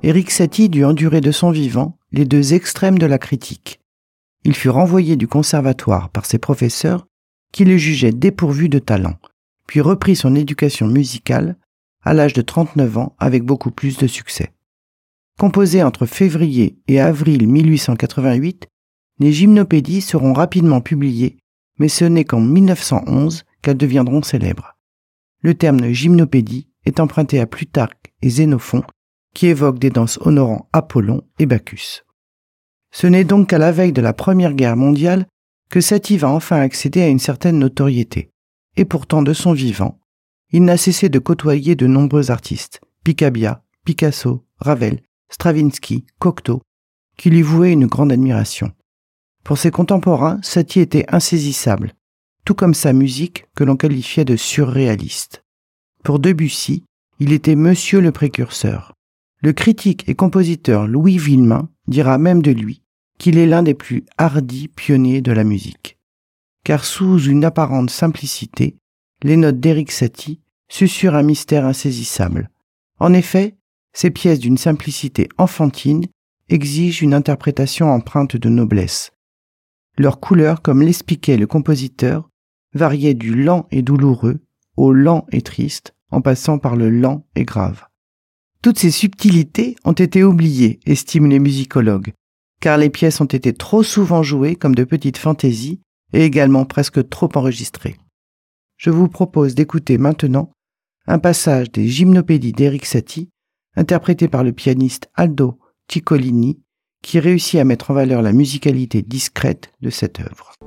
Erik Satie dut endurer de son vivant les deux extrêmes de la critique. Il fut renvoyé du conservatoire par ses professeurs qui le jugeaient dépourvu de talent, puis reprit son éducation musicale à l'âge de 39 ans avec beaucoup plus de succès. Composées entre février et avril 1888, les gymnopédies seront rapidement publiées, mais ce n'est qu'en 1911 qu'elles deviendront célèbres. Le terme de gymnopédie est emprunté à Plutarque et Xénophon, qui évoquent des danses honorant Apollon et Bacchus. Ce n'est donc qu'à la veille de la Première Guerre mondiale que Satie va enfin accéder à une certaine notoriété. Et pourtant, de son vivant, il n'a cessé de côtoyer de nombreux artistes, Picabia, Picasso, Ravel, Stravinsky, Cocteau, qui lui vouaient une grande admiration. Pour ses contemporains, Satie était insaisissable, tout comme sa musique que l'on qualifiait de surréaliste. Pour Debussy, il était Monsieur le précurseur. Le critique et compositeur Louis Villemain dira même de lui qu'il est l'un des plus hardis pionniers de la musique. Car sous une apparente simplicité, les notes d'Erik Satie susurrent un mystère insaisissable. En effet, ces pièces d'une simplicité enfantine exigent une interprétation empreinte de noblesse. Leur couleur, comme l'expliquait le compositeur, variait du lent et douloureux au lent et triste, en passant par le lent et grave. Toutes ces subtilités ont été oubliées, estiment les musicologues, car les pièces ont été trop souvent jouées comme de petites fantaisies et également presque trop enregistrées. Je vous propose d'écouter maintenant un passage des Gymnopédies d'Erik Satie, interprété par le pianiste Aldo Ciccolini, qui réussit à mettre en valeur la musicalité discrète de cette œuvre.